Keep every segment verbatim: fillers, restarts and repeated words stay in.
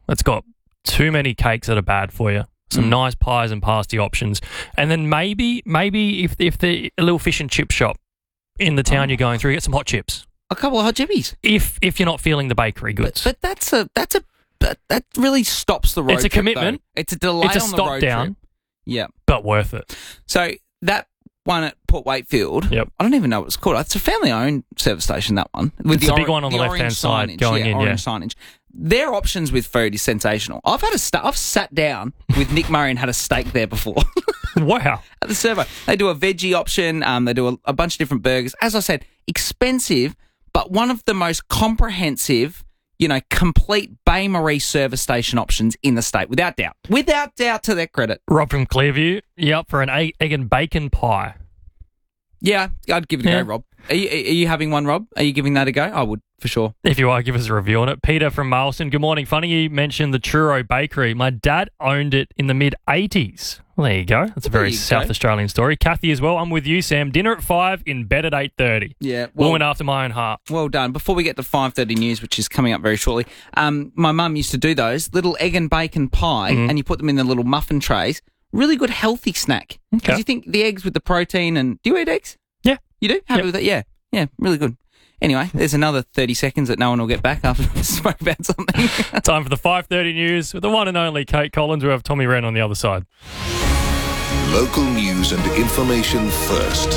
that's got too many cakes that are bad for you. Some mm. nice pies and pasty options. And then maybe maybe if if the a little fish and chip shop in the town oh. you're going through, get some hot chips. A couple of hot chippies. If if you're not feeling the bakery goods. But, but that's a that's a that, that really stops the road It's a trip, commitment. Though. It's a delay it's a on the stop road down, trip. Yeah. But worth it. So that one at Port Wakefield, yep. I don't even know what it's called. It's a family-owned service station, that one. With it's the, the big or- one on the, the left-hand side signage. going yeah, in, orange yeah. signage. Their options with food is sensational. I've had a st- I've sat down with Nick Murray and had a steak there before. Wow. At the servo. They do a veggie option. Um, they do a, a bunch of different burgers. As I said, expensive, but one of the most comprehensive, you know, complete Bay Marie service station options in the state, without doubt. Without doubt, to their credit. Rob from Clearview, you up for an egg, egg and bacon pie? Yeah, I'd give it a yeah. go, Rob. Are you, are you having one, Rob? Are you giving that a go? I would, for sure. If you are, give us a review on it. Peter from Marlston, good morning. Funny you mentioned the Churro Bakery. My dad owned it in the mid-eighties. Well, there you go. That's a very South go. Australian story. Kathy as well. I'm with you, Sam. Dinner at five, in bed at eight thirty. Yeah. Well, woman after my own heart. Well done. Before we get to five thirty news, which is coming up very shortly, um, my mum used to do those little egg and bacon pie, mm-hmm. and you put them in the little muffin trays. Really good healthy snack. Because okay. you think the eggs with the protein and... Do you eat eggs? Yeah. You do? Happy yep. with it? Yeah. Yeah, really good. Anyway, there's another thirty seconds that no one will get back after we spoke about something. Time for the five thirty news with the one and only Kate Collins. We have Tommy Wren on the other side. Local news and information first.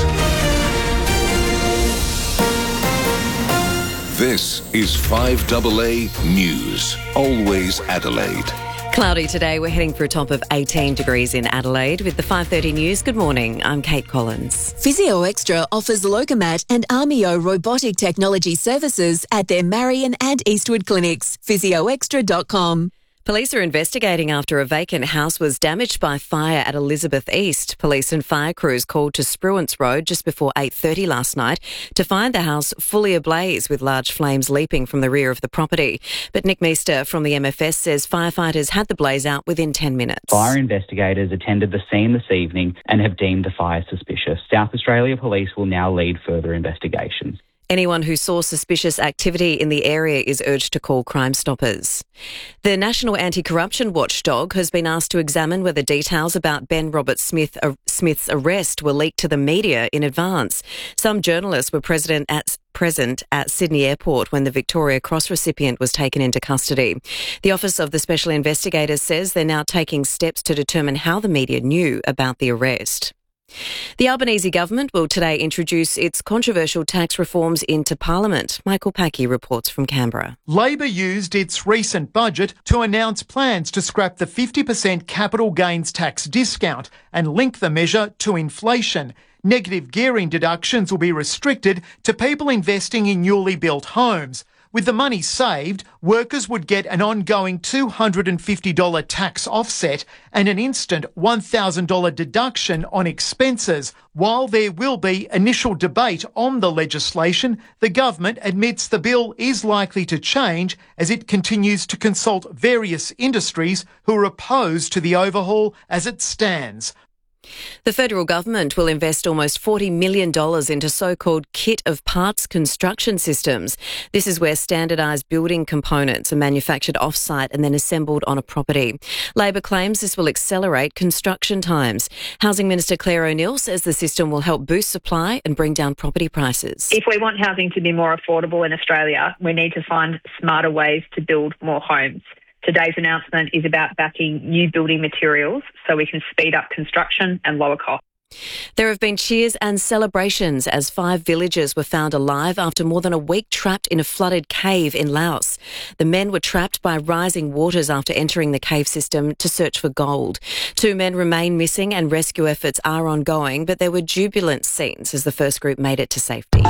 This is five A A News. Always Adelaide. Cloudy today. We're heading for a top of eighteen degrees in Adelaide. With the five thirty news, good morning. I'm Kate Collins. Physio Extra offers Locomat and Armio robotic technology services at their Marion and Eastwood clinics. physio extra dot com. Police are investigating after a vacant house was damaged by fire at Elizabeth East. Police and fire crews called to Spruance Road just before eight thirty last night to find the house fully ablaze with large flames leaping from the rear of the property. But Nick Meester from the M F S says firefighters had the blaze out within ten minutes. Fire investigators attended the scene this evening and have deemed the fire suspicious. South Australia Police will now lead further investigations. Anyone who saw suspicious activity in the area is urged to call Crime Stoppers. The National Anti-Corruption Watchdog has been asked to examine whether details about Ben Robert Smith, uh, Smith's arrest were leaked to the media in advance. Some journalists were present at, present at Sydney Airport when the Victoria Cross recipient was taken into custody. The Office of the Special Investigator says they're now taking steps to determine how the media knew about the arrest. The Albanese government will today introduce its controversial tax reforms into Parliament. Michael Packey reports from Canberra. Labor used its recent budget to announce plans to scrap the fifty percent capital gains tax discount and link the measure to inflation. Negative gearing deductions will be restricted to people investing in newly built homes. With the money saved, workers would get an ongoing two hundred fifty dollars tax offset and an instant one thousand dollars deduction on expenses. While there will be initial debate on the legislation, the government admits the bill is likely to change as it continues to consult various industries who are opposed to the overhaul as it stands. The federal government will invest almost forty million dollars into so-called kit of parts construction systems. This is where standardised building components are manufactured off-site and then assembled on a property. Labor claims this will accelerate construction times. Housing Minister Claire O'Neill says the system will help boost supply and bring down property prices. If we want housing to be more affordable in Australia, we need to find smarter ways to build more homes. Today's announcement is about backing new building materials so we can speed up construction and lower costs. There have been cheers and celebrations as five villagers were found alive after more than a week trapped in a flooded cave in Laos. The men were trapped by rising waters after entering the cave system to search for gold. Two men remain missing and rescue efforts are ongoing, but there were jubilant scenes as the first group made it to safety.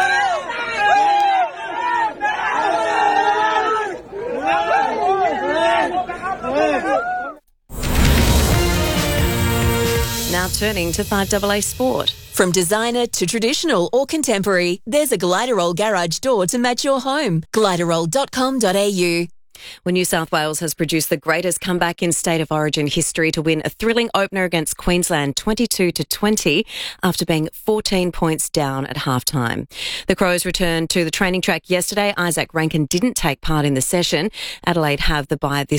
Now turning to five A A Sport. From designer to traditional or contemporary, there's a Gliderol garage door to match your home. gliderol dot com dot a u. Well, New South Wales has produced the greatest comeback in State of Origin history to win a thrilling opener against Queensland twenty-two to twenty after being fourteen points down at halftime. The Crows returned to the training track yesterday. Isaac Rankin didn't take part in the session. Adelaide have the bye this